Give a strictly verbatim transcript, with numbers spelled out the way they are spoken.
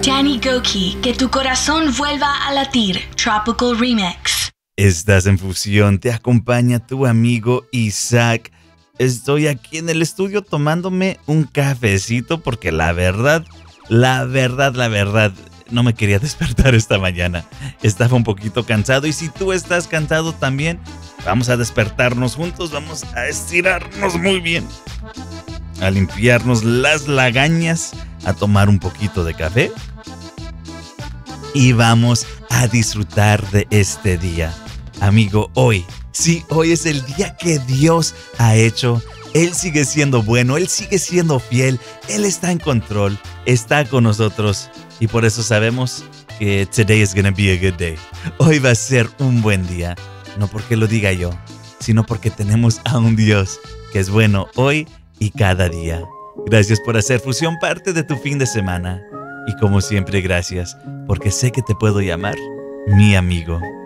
Danny Gokey, que tu corazón vuelva a latir. Tropical Remix. Estás en Fusión, te acompaña tu amigo Isaac. Estoy aquí en el estudio tomándome un cafecito porque la verdad, la verdad, la verdad, no me quería despertar esta mañana. Estaba un poquito cansado y si tú estás cansado también, vamos a despertarnos juntos, vamos a estirarnos muy bien, a limpiarnos las lagañas, a tomar un poquito de café y vamos a disfrutar de este día. Amigo, hoy, sí, hoy es el día que Dios ha hecho. Él sigue siendo bueno, Él sigue siendo fiel, Él está en control, está con nosotros y por eso sabemos que today is gonna be a good day. Hoy va a ser un buen día, no porque lo diga yo, sino porque tenemos a un Dios que es bueno hoy y cada día. Gracias por hacer Fusión parte de tu fin de semana. Y como siempre, gracias, porque sé que te puedo llamar mi amigo.